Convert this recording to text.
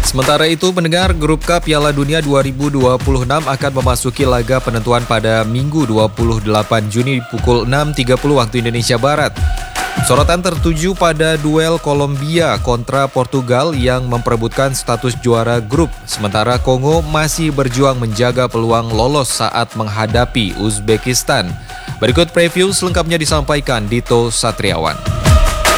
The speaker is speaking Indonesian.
Sementara itu, pendengar, Grup K Piala Dunia 2026 akan memasuki laga penentuan pada Minggu 28 Juni pukul 6.30 waktu Indonesia Barat. Sorotan tertuju pada duel Kolombia kontra Portugal yang memperebutkan status juara grup, sementara Kongo masih berjuang menjaga peluang lolos saat menghadapi Uzbekistan. Berikut preview selengkapnya disampaikan Dito Satriawan.